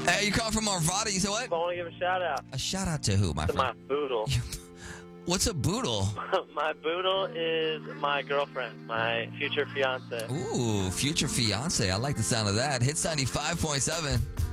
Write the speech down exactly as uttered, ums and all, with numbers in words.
Hey, you calling from Arvada? You said what? I want to give a shout out. A shout out to who, my to friend? my boodle. What's a boodle? My boodle is my girlfriend, my future fiance. Ooh, future fiance. I like the sound of that. Hits ninety-five point seven.